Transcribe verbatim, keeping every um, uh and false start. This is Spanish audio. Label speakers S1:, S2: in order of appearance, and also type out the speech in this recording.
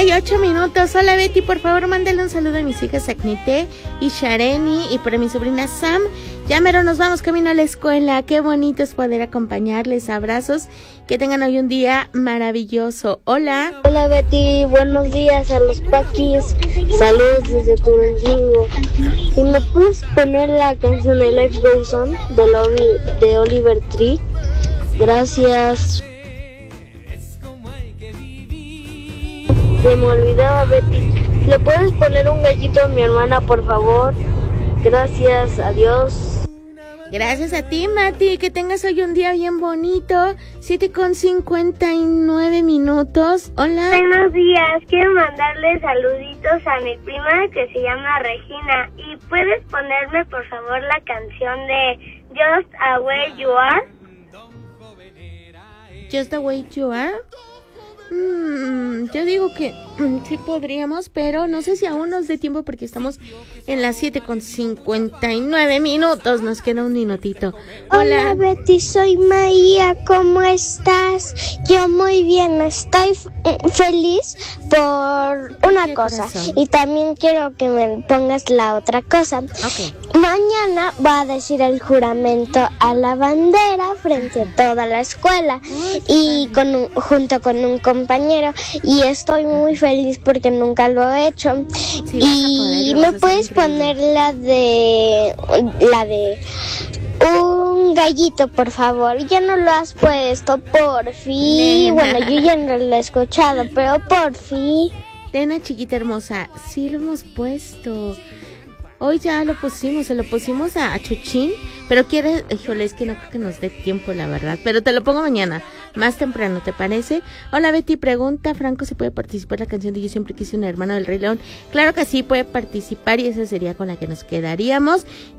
S1: y ocho minutos. Hola Betty, por favor mándale un saludo a mis hijas Acnité y Shareni y para mi sobrina Sam. Ya mero nos vamos camino a la escuela. Qué bonito es poder acompañarles. Abrazos. Que tengan hoy un día maravilloso. Hola.
S2: Hola Betty, buenos días a los Paquis. Saludos desde Turancingo. ¿Y me puedes poner la canción de Life Goes On de, Oli- de Oliver Tree? Gracias. Se me olvidaba, Betty. ¿Le puedes poner un gallito a mi hermana, por favor? Gracias, adiós.
S1: Gracias a ti, Mati, que tengas hoy un día bien bonito. siete con cincuenta y nueve minutos. Hola.
S3: Buenos días, quiero mandarle saluditos a mi prima que se llama Regina. ¿Y puedes ponerme, por favor, la canción de Just the Way You Are?
S1: Just the Way You Are. Mm, yo digo que mm, sí podríamos, pero no sé si aún nos dé tiempo porque estamos en las siete con cincuenta y nueve minutos. Nos queda un minutito. Hola.
S2: Hola Betty, soy María, ¿cómo estás? Yo muy bien, estoy f- feliz por una
S1: ¿Qué
S2: cosa
S1: corazón?
S2: y también quiero que me pongas la otra cosa.
S1: Ok.
S2: Mañana va a decir el juramento a la bandera frente a toda la escuela y con un- junto con un compañero y estoy muy feliz porque nunca lo he hecho.
S1: Sí, vas a
S2: Y
S1: poder, lo vas a
S2: me
S1: hacer
S2: puedes
S1: increíble.
S2: poner la de la de un gallito, por favor. Ya no lo has puesto, por fin.
S1: Nena.
S2: Bueno, yo ya no lo he escuchado, pero por fin.
S1: Tena, chiquita hermosa, sí lo hemos puesto. Hoy ya lo pusimos, se lo pusimos a, a Chuchín, pero quiere, híjole, es que no creo que nos dé tiempo, la verdad, pero te lo pongo mañana, más temprano, ¿te parece? Hola Betty, pregunta Franco si puede participar en la canción de Yo siempre quise un hermano del Rey León. Claro que sí, puede participar y esa sería con la que nos quedaríamos.